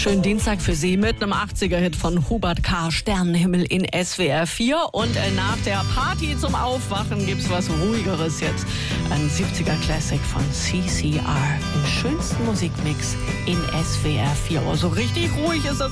Schönen Dienstag für Sie mit einem 80er-Hit von Hubert K. Sternenhimmel in SWR 4. Und nach der Party zum Aufwachen gibt's was Ruhigeres jetzt. Ein 70er-Classic von CCR im schönsten Musikmix in SWR 4. Oh, so richtig ruhig ist das